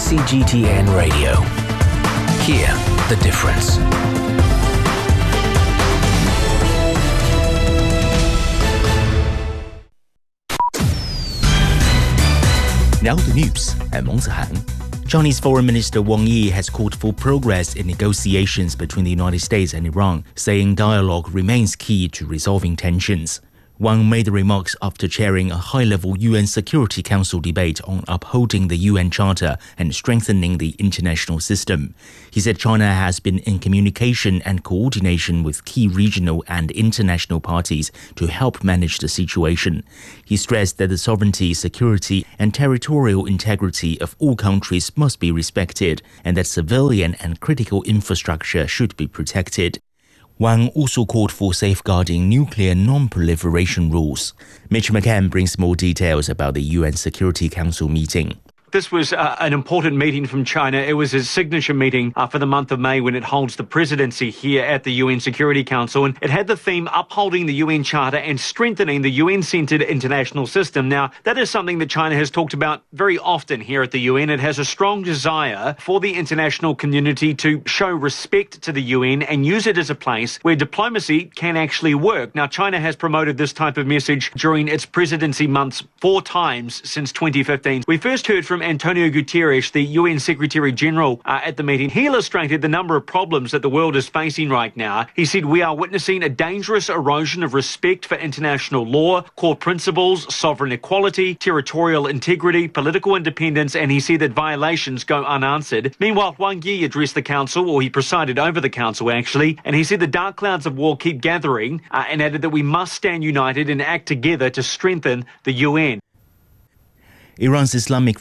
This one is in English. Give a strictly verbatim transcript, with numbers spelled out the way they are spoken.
C G T N Radio. Hear the difference. Now the news, I'm Meng Zihang. Chinese Foreign Minister Wang Yi has called for progress in negotiations between the United States and Iran, saying dialogue remains key to resolving tensions. Wang made the remarks after chairing a high-level U N Security Council debate on upholding the U N Charter and strengthening the international system. He said China has been in communication and coordination with key regional and international parties to help manage the situation. He stressed that the sovereignty, security, and territorial integrity of all countries must be respected, and that civilian and critical infrastructure should be protected. Wang also called for safeguarding nuclear non-proliferation rules. Mitch McCann brings more details about the U N Security Council meeting. This was uh, an important meeting from China. It was a signature meeting uh, for the month of May when it holds the presidency here at the U N Security Council. And it had the theme upholding the U N Charter and strengthening the U N-centred international system. Now, that is something that China has talked about very often here at the U N. It has a strong desire for the international community to show respect to the U N and use it as a place where diplomacy can actually work. Now, China has promoted this type of message during its presidency months four times since twenty fifteen. We first heard from Antonio Guterres, the U N Secretary General, uh, at the meeting. He illustrated the number of problems that the world is facing right now. He said we are witnessing a dangerous erosion of respect for international law, core principles, sovereign equality, territorial integrity, political independence, and he said that violations go unanswered. Meanwhile, Wang Yi addressed the council, or he presided over the council actually, and he said the dark clouds of war keep gathering uh, and added that we must stand united and act together to strengthen the U N. Iran's Islamic